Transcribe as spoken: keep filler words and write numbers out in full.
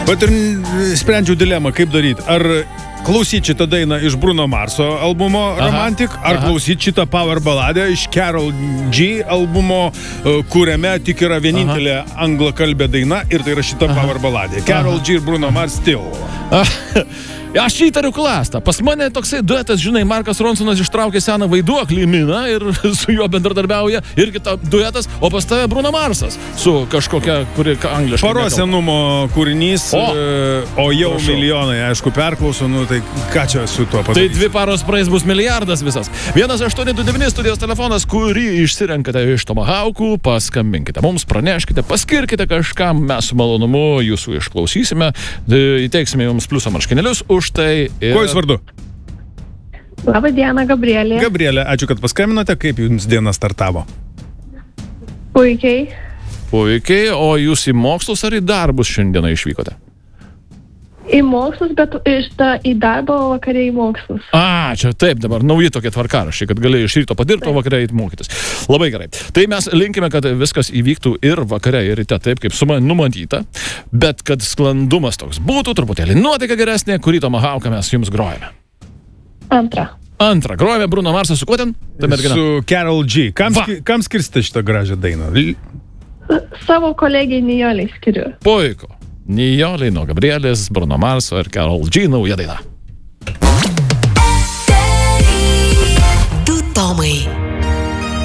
Bet ir sprendžiau dilemą, kaip daryti. Ar klausyti šitą dainą iš Bruno Marso albumo aha, Romantic, ar aha. klausyti šitą power balladę iš Karol G albumo, kuriame tik yra vienintelė aha. anglakalbė daina ir tai yra šita aha. power balladė. Karol G ir Bruno Mars Still. Aš įtariu klastą. Pas mane toksai duetas, žinai, Markas Ronsonas ištraukė seną vaiduoklį Miną ir su juo bendradarbiauja irgi ta duetas, o pas tave Bruno Marsas su kažkokia, kuri angliškai. Paro senumo kūrinys, o, o jau prašau. Milijonai, aišku, perklauso, nu tai ką čia su tuo padaryti? Tai dvi paros praeis bus milijardas visas. vienas aštuoni du devyni studijos telefonas, kurį išsirenkate iš Tomahawkų, paskambinkite mums, praneškite, paskirkite kažkam, mes su malonumu jūsų išklausysime, įteiksime jums pliuso marškinėlius. Tai ir... Kuo jūs vardu? Labą dieną, Gabrielė. Gabrielė, ačiū, kad paskambinote. Kaip jums diena startavo? Puikiai. Puikiai. O jūs į mokslus ar į darbus šiandieną išvykote? Į mokslus, bet iš ta, į darbą, o vakare į mokslus. A, čia taip dabar, nauji tokie tvarkaraščiai, kad gali iš ryto padirbti, o vakare eiti mokytis. Labai gerai. Tai mes linkime, kad viskas įvyktų ir vakare, ir ryte, taip kaip suma numatyta, bet kad sklandumas toks būtų, truputėlį nuotaika geresnė, kurį Tomahawką mes jums grojame. Antra. Antra. Grojame Bruno Marsą su kuo ten? Su Karol G. Kam, ski, kam skirsite šitą gražią dainą? Savo kolegijai Nijoliai skiriu. Puiku. Nijoliai nuo Gabrielės, Bruno Marso ir Karol G nauja daina. Du Tomai.